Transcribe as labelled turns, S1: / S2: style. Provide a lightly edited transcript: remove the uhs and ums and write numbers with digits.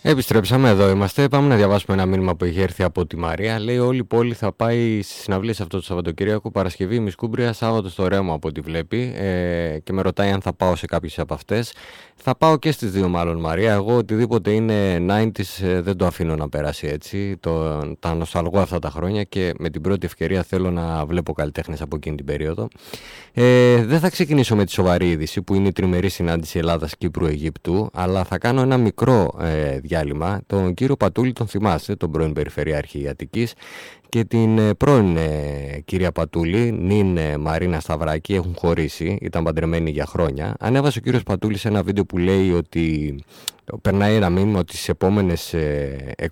S1: Επιστρέψαμε, εδώ είμαστε. Πάμε να διαβάσουμε ένα μήνυμα που έχει έρθει από τη Μαρία. Λέει: όλη η πόλη θα πάει στις συναυλίες αυτό το Σαββατοκύριακο. Παρασκευή Μισκούμπρια, Σάββατο στο Ρέμο από ό,τι βλέπει. Και με ρωτάει αν θα πάω σε κάποιες από αυτές. Θα πάω και στις δύο, μάλλον, Μαρία. Εγώ οτιδήποτε είναι 90s δεν το αφήνω να περάσει έτσι. Τα νοσταλγώ αυτά τα χρόνια και με την πρώτη ευκαιρία θέλω να βλέπω καλλιτέχνες από εκείνη την περίοδο. Δεν θα ξεκινήσω με τη σοβαρή είδηση που είναι η τριμερή συνάντηση Ελλάδας-Κύπρου-Αιγύπτου, αλλά θα κάνω ένα μικρό διάλειμμα. Τον κύριο Πατούλη τον θυμάστε, τον πρώην Περιφερειάρχη Αττικής, και την πρώην κυρία Πατούλη, νυν Μαρίνα Σταυράκη, έχουν χωρίσει, ήταν παντρεμένοι για χρόνια. Ανέβασε ο κύριος Πατούλης ένα βίντεο που λέει ότι περνάει ένα μήνυμα ότι στις επόμενες